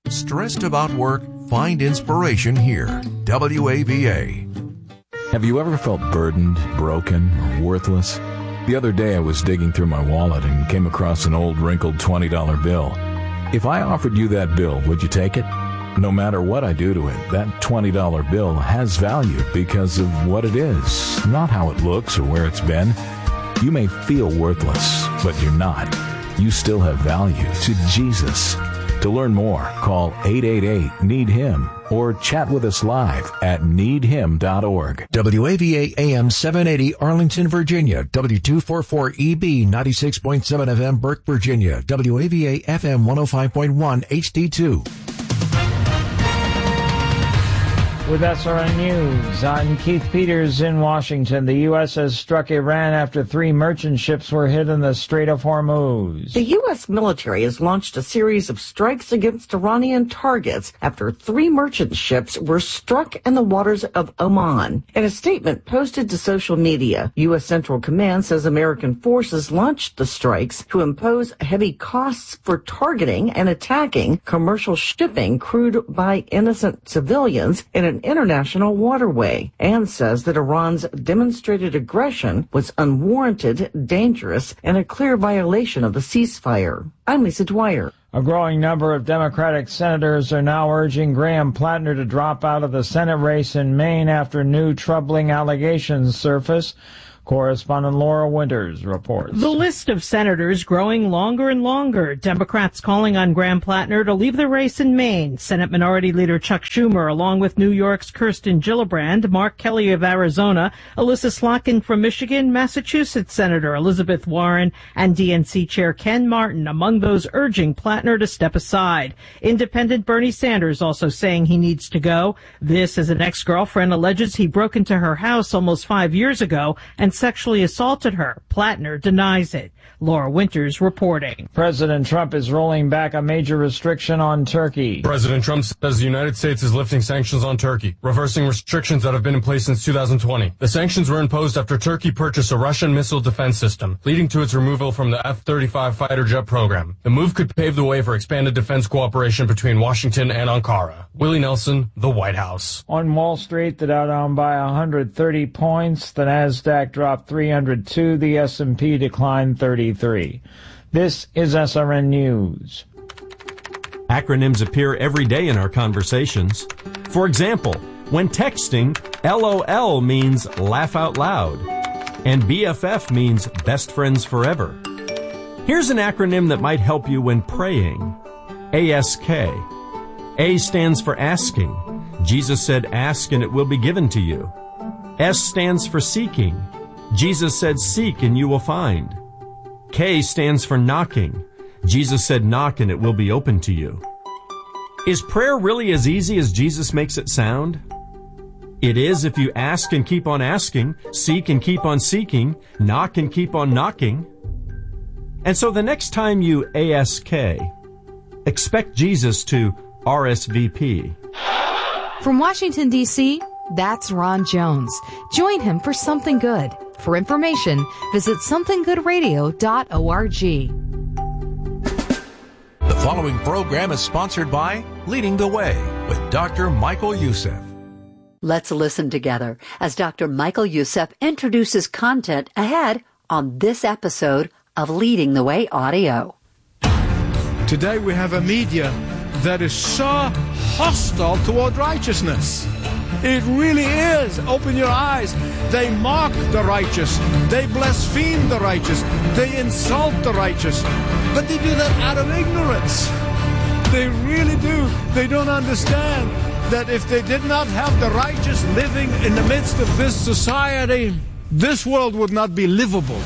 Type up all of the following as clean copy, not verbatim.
Stressed about work? Find inspiration here. WAVA. Have you ever felt burdened, broken, or worthless? The other day I was digging through my wallet and came across an old wrinkled $20 bill. If I offered you that bill, would you take it? No matter what I do to it, that $20 bill has value because of what it is, not how it looks or where it's been. You may feel worthless, but you're not. You still have value to Jesus. To learn more, call 888-NEED-HIM or chat with us live at needhim.org. WAVA AM 780 Arlington, Virginia. W244EB 96.7 FM Burke, Virginia. WAVA FM 105.1 HD2. With SRN News, I'm Keith Peters in Washington. The U.S. has struck Iran after 3 merchant ships were hit in the Strait of Hormuz. The U.S. military has launched a series of strikes against Iranian targets after 3 merchant ships were struck in the waters of Oman. In a statement posted to social media, U.S. Central Command says American forces launched the strikes to impose heavy costs for targeting and attacking commercial shipping crewed by innocent civilians in an international waterway, and says that Iran's demonstrated aggression was unwarranted, dangerous, and a clear violation of the ceasefire. I'm Lisa Dwyer. A growing number of Democratic senators are now urging Graham Plattner to drop out of the Senate race in Maine after new troubling allegations surface. Correspondent Laura Winters reports. The list of senators growing longer and longer. Democrats calling on Graham Plattner to leave the race in Maine. Senate Minority Leader Chuck Schumer, along with New York's Kirsten Gillibrand, Mark Kelly of Arizona, Alyssa Slotkin from Michigan, Massachusetts Senator Elizabeth Warren, and DNC Chair Ken Martin, among those urging Plattner to step aside. Independent Bernie Sanders also saying he needs to go. This as an ex-girlfriend alleges he broke into her house almost 5 years ago and sexually assaulted her. Plattner denies it. Laura Winters reporting. President Trump is rolling back a major restriction on Turkey. President Trump says the United States is lifting sanctions on Turkey, reversing restrictions that have been in place since 2020. The sanctions were imposed after Turkey purchased a Russian missile defense system, leading to its removal from the F-35 fighter jet program. The move could pave the way for expanded defense cooperation between Washington and Ankara. Willie Nelson, the White House. On Wall Street, the Dow down by 130 points. The Nasdaq dropped 302. The S&P declined 33. This is SRN News. Acronyms appear every day in our conversations. For example, when texting, LOL means laugh out loud, and BFF means best friends forever. Here's an acronym that might help you when praying. ASK. A stands for asking. Jesus said, ask and it will be given to you. S stands for seeking. Jesus said, seek and you will find. K stands for knocking. Jesus said, knock and it will be open to you. Is prayer really as easy as Jesus makes it sound? It is if you ask and keep on asking, seek and keep on seeking, knock and keep on knocking. And so the next time you ASK, expect Jesus to RSVP. From Washington, D.C., that's Ron Jones. Join him for Something Good. For information, visit somethinggoodradio.org. The following program is sponsored by Leading the Way with Dr. Michael Youssef. Let's listen together as Dr. Michael Youssef introduces content ahead on this episode of Leading the Way Audio. Today we have a media that is so hostile toward righteousness. It really is. Open your eyes. They mock the righteous. They blaspheme the righteous. They insult the righteous. But they do that out of ignorance. They really do. They don't understand that if they did not have the righteous living in the midst of this society, this world would not be livable.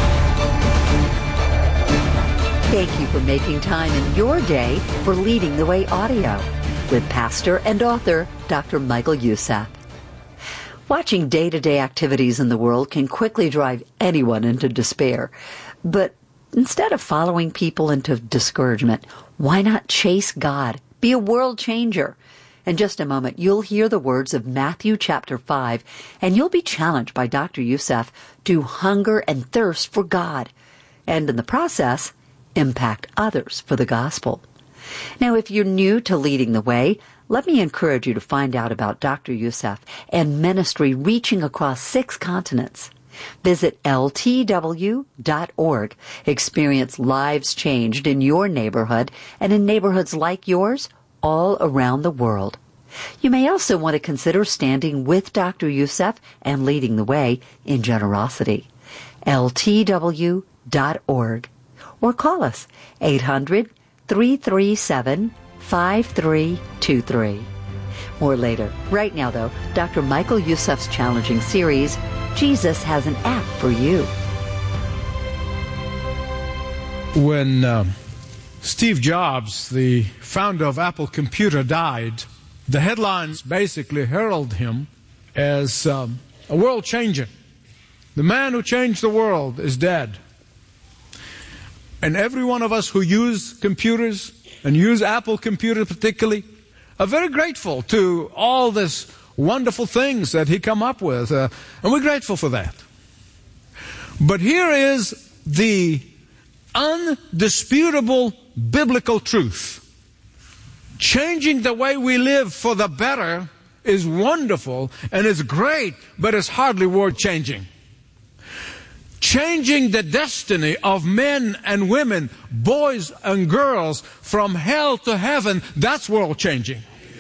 Thank you for making time in your day for Leading the Way Audio with pastor and author Dr. Michael Youssef. Watching day-to-day activities in the world can quickly drive anyone into despair. But instead of following people into discouragement, why not chase God? Be a world changer. In just a moment, you'll hear the words of Matthew chapter 5, and you'll be challenged by Dr. Youssef to hunger and thirst for God, and in the process, impact others for the gospel. Now, if you're new to Leading the Way, let me encourage you to find out about Dr. Youssef and ministry reaching across 6 continents. Visit ltw.org. Experience lives changed in your neighborhood and in neighborhoods like yours all around the world. You may also want to consider standing with Dr. Youssef and leading the way in generosity. ltw.org. Or call us 800-337-5323. More later. Right now, though, Dr. Michael Youssef's challenging series, Jesus Has an App for You. When Steve Jobs, the founder of Apple Computer, died, the headlines basically herald him as a world changer. The man who changed the world is dead. And every one of us who use computers, and use Apple Computer particularly, are very grateful to all this wonderful things that he come up with. And we're grateful for that. But here is the undisputable biblical truth. Changing the way we live for the better is wonderful and is great, but it's hardly worth changing. Changing the destiny of men and women, boys and girls, from hell to heaven, that's world changing.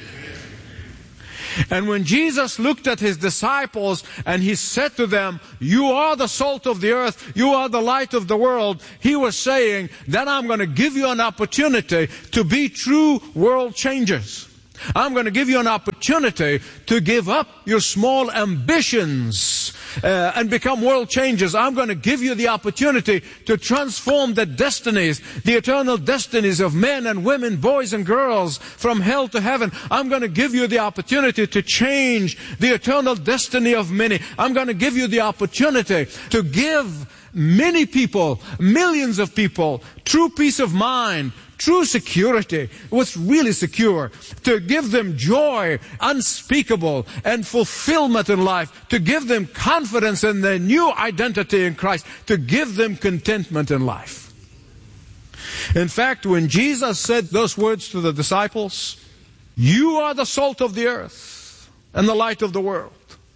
And when Jesus looked at his disciples and he said to them, you are the salt of the earth, you are the light of the world, he was saying, then I'm going to give you an opportunity to be true world changers. I'm going to give you an opportunity to give up your small ambitions and become world changers. I'm going to give you the opportunity to transform the destinies, the eternal destinies of men and women, boys and girls, from hell to heaven. I'm going to give you the opportunity to change the eternal destiny of many. I'm going to give you the opportunity to give many people, millions of people, true peace of mind, true security, what's really secure, to give them joy unspeakable and fulfillment in life, to give them confidence in their new identity in Christ, to give them contentment in life. In fact, when Jesus said those words to the disciples, you are the salt of the earth and the light of the world,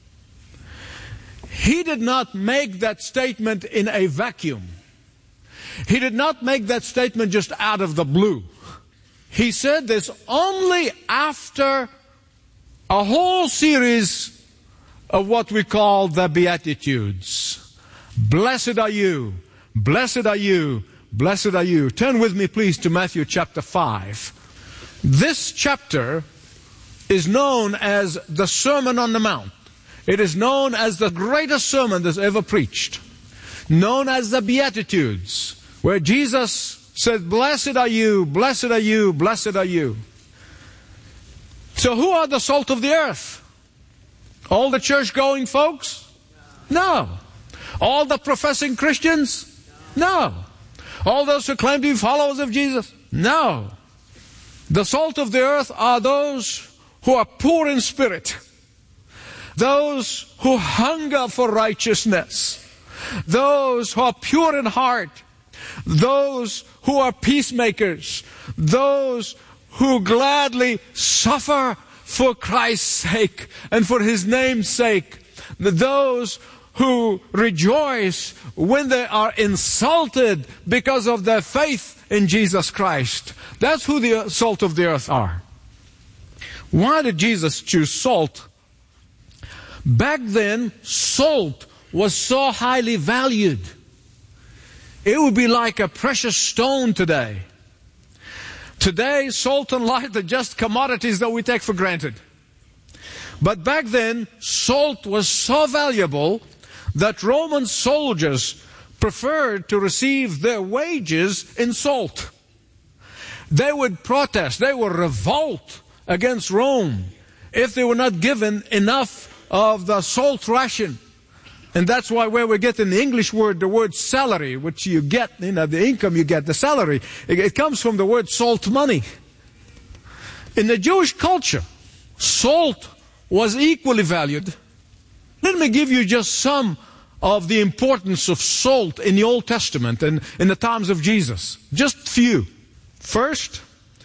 he did not make that statement in a vacuum. He did not make that statement just out of the blue. He said this only after a whole series of what we call the Beatitudes. Blessed are you, blessed are you, blessed are you. Turn with me, please, to Matthew chapter 5. This chapter is known as the Sermon on the Mount. It is known as the greatest sermon that's ever preached. Known as the Beatitudes, where Jesus said, blessed are you, blessed are you, blessed are you. So who are the salt of the earth? All the church-going folks? No. All the professing Christians? No. All those who claim to be followers of Jesus? No. The salt of the earth are those who are poor in spirit. Those who hunger for righteousness. Those who are pure in heart. Those who are peacemakers. Those who gladly suffer for Christ's sake and for His name's sake. Those who rejoice when they are insulted because of their faith in Jesus Christ. That's who the salt of the earth are. Why did Jesus choose salt? Back then, salt was so highly valued. It would be like a precious stone today. Today, salt and light are just commodities that we take for granted. But back then, salt was so valuable that Roman soldiers preferred to receive their wages in salt. They would protest, they would revolt against Rome if they were not given enough of the salt ration. And that's why where we're getting the English word, the word salary, which you get, the income you get, the salary, it comes from the word salt money. In the Jewish culture, salt was equally valued. Let me give you just some of the importance of salt in the Old Testament and in the times of Jesus. Just few. First,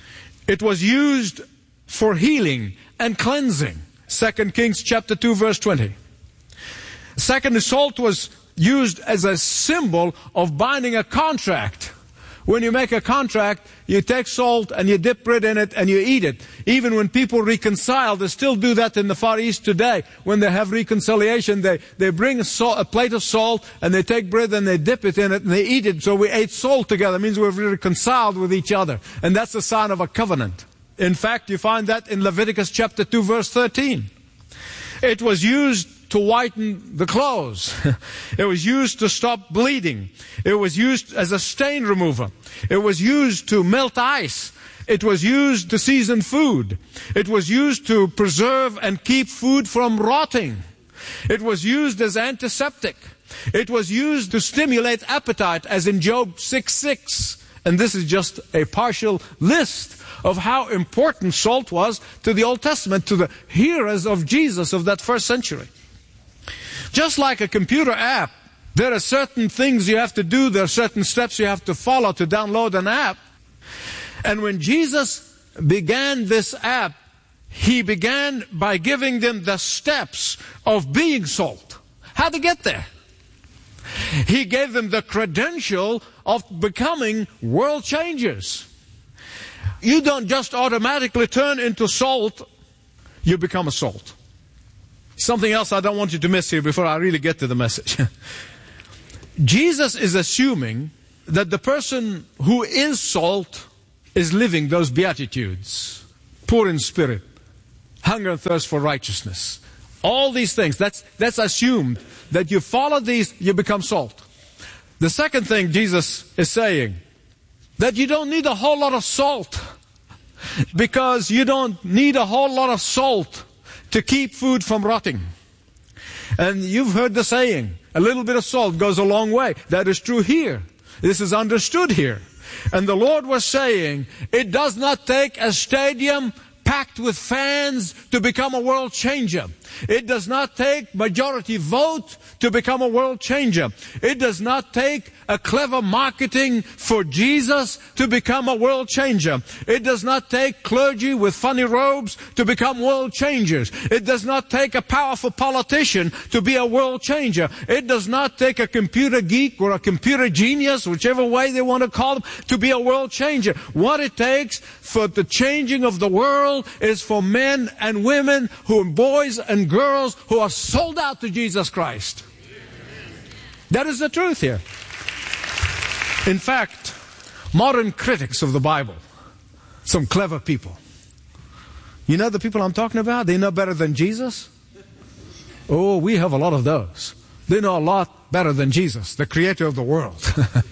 It was used for healing and cleansing. 2 Kings chapter 2 verse 20. Secondly, salt was used as a symbol of binding a contract. When you make a contract, you take salt and you dip bread in it and you eat it. Even when people reconcile, they still do that in the Far East today. When they have reconciliation, they bring a plate of salt and they take bread and they dip it in it and they eat it. So we ate salt together. It means we've reconciled with each other. And that's a sign of a covenant. In fact, you find that in Leviticus chapter 2 verse 13. It was used to whiten the clothes. It was used to stop bleeding. It was used as a stain remover. It was used to melt ice. It was used to season food. It was used to preserve and keep food from rotting. It was used as antiseptic. It was used to stimulate appetite, as in Job 6:6. And this is just a partial list of how important salt was to the Old Testament, to the hearers of Jesus of that first century. Just like a computer app, there are certain things you have to do, there are certain steps you have to follow to download an app. And when Jesus began this app, He began by giving them the steps of being salt. How to get there. He gave them the credential of becoming world changers. You don't just automatically turn into salt, you become a salt. Something else I don't want you to miss here before I really get to the message. Jesus is assuming that the person who is salt is living those Beatitudes. Poor in spirit, hunger and thirst for righteousness. All these things, that's assumed that you follow these, you become salt. The second thing Jesus is saying, that you don't need a whole lot of salt, because you don't need a whole lot of salt to keep food from rotting. And you've heard the saying, a little bit of salt goes a long way. That is true here. This is understood here. And the Lord was saying, it does not take a stadium packed with fans to become a world changer. It does not take majority vote to become a world changer. It does not take a clever marketing for Jesus to become a world changer. It does not take clergy with funny robes to become world changers. It does not take a powerful politician to be a world changer. It does not take a computer geek or a computer genius, whichever way they want to call them, to be a world changer. What it takes for the changing of the world is for men and women, boys and girls who are sold out to Jesus Christ. That is the truth here. In fact, modern critics of the Bible, some clever people. You know the people I'm talking about? They know better than Jesus? Oh, we have a lot of those. They know a lot better than Jesus, the creator of the world.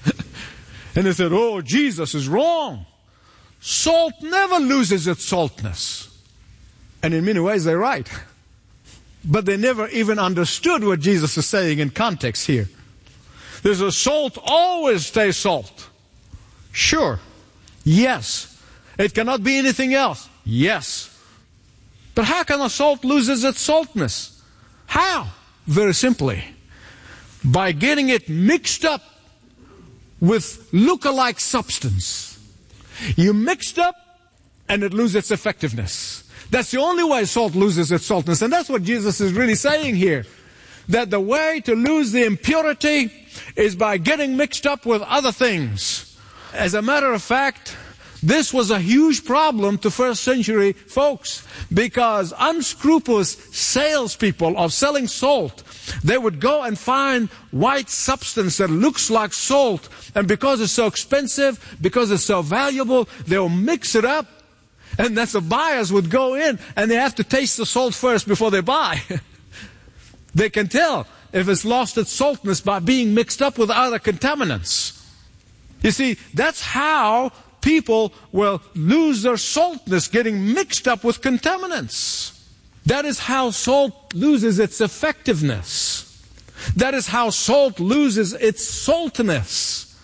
And they said, oh, Jesus is wrong. Salt never loses its saltness. And in many ways they're right. But they never even understood what Jesus is saying in context here. There's a salt always stays salt. Sure. Yes. It cannot be anything else. Yes. But how can a salt loses its saltness? How? Very simply. By getting it mixed up with look-alike substance. You mixed up and it loses its effectiveness. That's the only way salt loses its saltness. And that's what Jesus is really saying here. That the way to lose the impurity is by getting mixed up with other things. As a matter of fact, this was a huge problem to first century folks, because unscrupulous salespeople of selling salt, they would go and find white substance that looks like salt, and because it's so expensive, because it's so valuable, they'll mix it up, and that's the buyers would go in and they have to taste the salt first before they buy. They can tell if it's lost its saltness by being mixed up with other contaminants. You see, that's how people will lose their saltness, getting mixed up with contaminants. That is how salt loses its effectiveness. That is how salt loses its saltiness.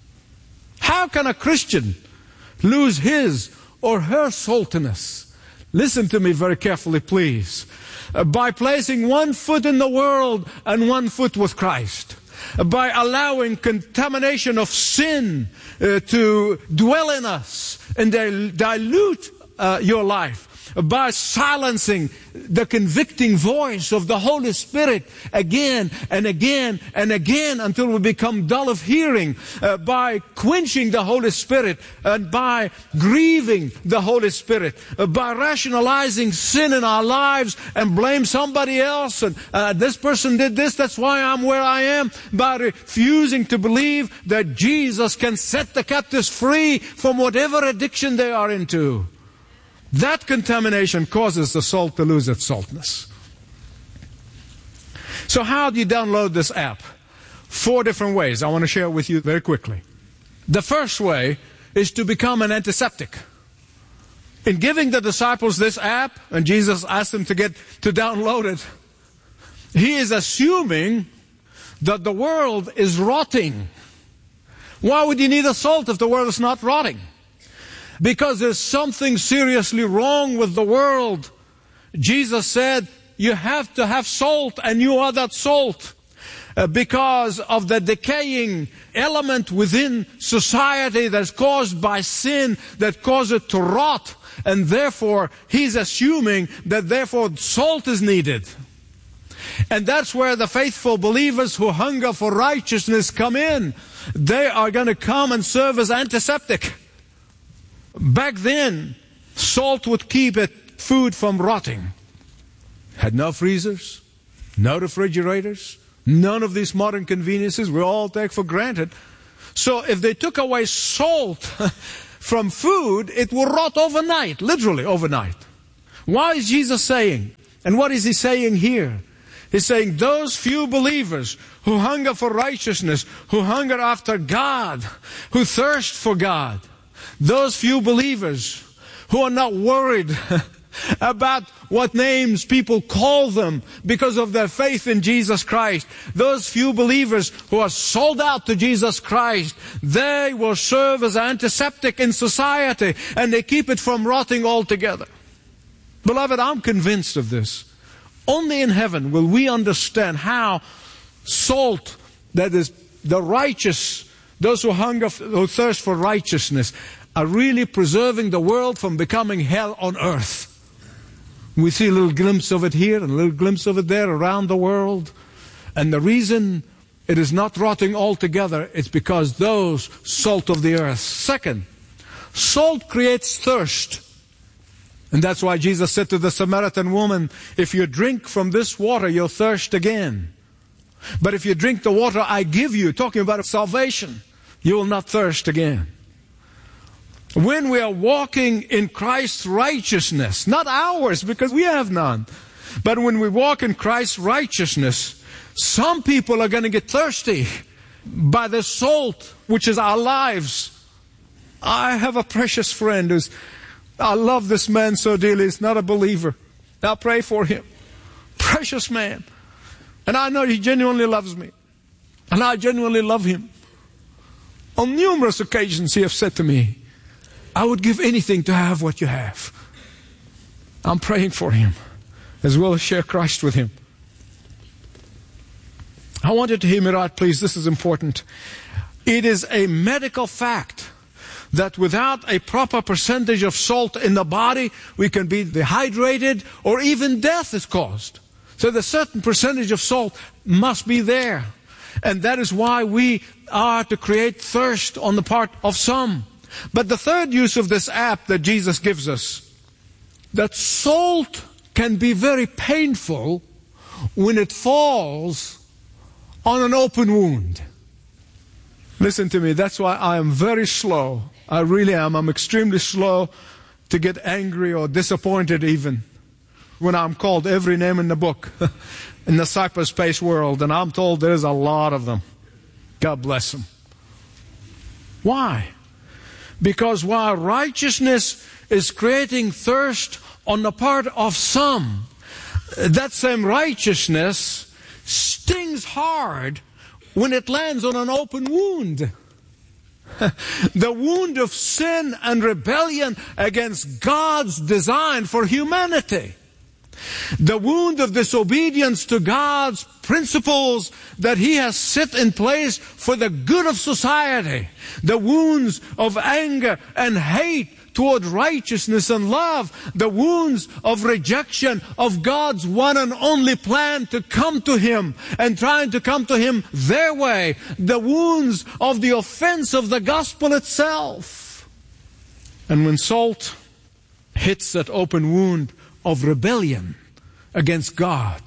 How can a Christian lose his or her saltiness? Listen to me very carefully, please. By placing one foot in the world and one foot with Christ. By allowing contamination of sin to dwell in us, and they dilute your life by silencing the convicting voice of the Holy Spirit again and again and again until we become dull of hearing, by quenching the Holy Spirit and by grieving the Holy Spirit, by rationalizing sin in our lives and blame somebody else, and this person did this, that's why I'm where I am, by refusing to believe that Jesus can set the captives free from whatever addiction they are into. That contamination causes the salt to lose its saltness. So how do you download this app? 4 different ways I want to share with you very quickly. The first way is to become an antiseptic. In giving the disciples this app, and Jesus asked them to download it, he is assuming that the world is rotting. Why would you need a salt if the world is not rotting? Because there's something seriously wrong with the world. Jesus said, you have to have salt, and you are that salt. Because of the decaying element within society that's caused by sin, that causes it to rot. And therefore, he's assuming that therefore salt is needed. And that's where the faithful believers who hunger for righteousness come in. They are going to come and serve as antiseptic. Back then, salt would keep food from rotting. Had no freezers, no refrigerators, none of these modern conveniences we all take for granted. So if they took away salt from food, it would rot overnight, literally overnight. Why is Jesus saying, and what is he saying here? He's saying those few believers who hunger for righteousness, who hunger after God, who thirst for God, those few believers who are not worried about what names people call them because of their faith in Jesus Christ, those few believers who are sold out to Jesus Christ, they will serve as antiseptic in society, and they keep it from rotting altogether. Beloved, I'm convinced of this. Only in heaven will we understand how salt, that is the righteous, those who hunger, who thirst for righteousness, are really preserving the world from becoming hell on earth. We see a little glimpse of it here and a little glimpse of it there around the world. And the reason it is not rotting altogether is because those salt of the earth. Second, salt creates thirst. And that's why Jesus said to the Samaritan woman, if you drink from this water, you'll thirst again. But if you drink the water I give you, talking about salvation, you will not thirst again. When we are walking in Christ's righteousness, not ours because we have none, but when we walk in Christ's righteousness, some people are going to get thirsty by the salt, which is our lives. I have a precious friend I love this man so dearly. He's not a believer. I'll pray for him. Precious man. And I know he genuinely loves me. And I genuinely love him. On numerous occasions he has said to me, I would give anything to have what you have. I'm praying for him as well as share Christ with him. I want you to hear me right, please. This is important. It is a medical fact that without a proper percentage of salt in the body, we can be dehydrated or even death is caused. So the certain percentage of salt must be there. And that is why we are to create thirst on the part of some. But the third use of this app that Jesus gives us, that salt can be very painful when it falls on an open wound. Listen to me, that's why I am very slow. I really am. I'm extremely slow to get angry or disappointed even when I'm called every name in the book in the cyberspace world, and I'm told there's a lot of them. God bless them. Why? Because while righteousness is creating thirst on the part of some, that same righteousness stings hard when it lands on an open wound. The wound of sin and rebellion against God's design for humanity. The wound of disobedience to God's principles that He has set in place for the good of society. The wounds of anger and hate toward righteousness and love, the wounds of rejection of God's one and only plan to come to Him and trying to come to Him their way, the wounds of the offense of the gospel itself. And when salt hits that open wound of rebellion against God,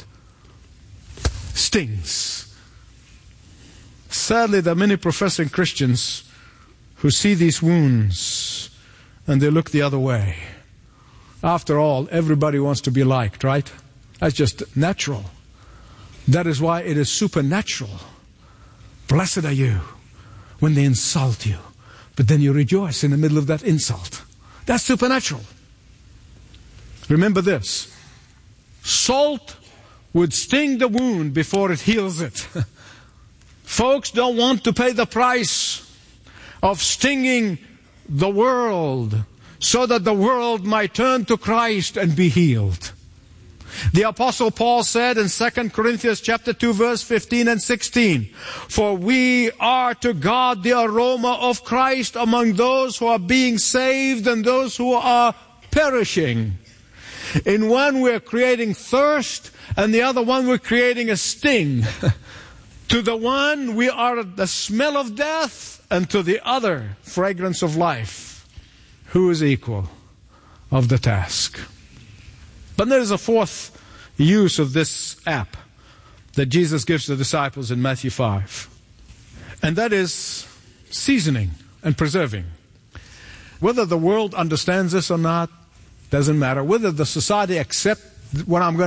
stings. Sadly, there are many professing Christians who see these wounds and they look the other way. After all, everybody wants to be liked, right? That's just natural. That is why it is supernatural. Blessed are you when they insult you, but then you rejoice in the middle of that insult. That's supernatural. Remember this. Salt would sting the wound before it heals it. Folks don't want to pay the price of stinging the world so that the world might turn to Christ and be healed. The Apostle Paul said in 2 Corinthians chapter 2, verse 15 and 16, "For we are to God the aroma of Christ among those who are being saved and those who are perishing." In one we're creating thirst, and the other one we're creating a sting. To the one we are the smell of death, and to the other fragrance of life. Who is equal of the task? But there is a fourth use of this app that Jesus gives the disciples in Matthew 5. And that is seasoning and preserving. Whether the world understands this or not, doesn't matter. Whether the society accepts what I'm going